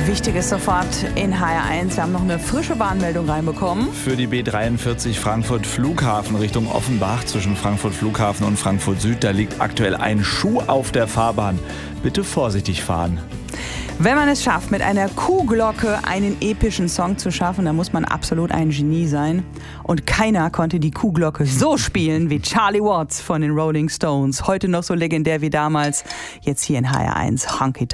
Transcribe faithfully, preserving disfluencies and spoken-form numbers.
Wichtiges sofort in H R eins. Wir haben noch eine frische Bahnmeldung reinbekommen. Für die B dreiundvierzig Frankfurt Flughafen Richtung Offenbach zwischen Frankfurt Flughafen und Frankfurt Süd. Da liegt aktuell ein Schuh auf der Fahrbahn. Bitte vorsichtig fahren. Wenn man es schafft, mit einer Kuhglocke einen epischen Song zu schaffen, dann muss man absolut ein Genie sein. Und keiner konnte die Kuhglocke so spielen wie Charlie Watts von den Rolling Stones. Heute noch so legendär wie damals. Jetzt hier in H R eins. Honky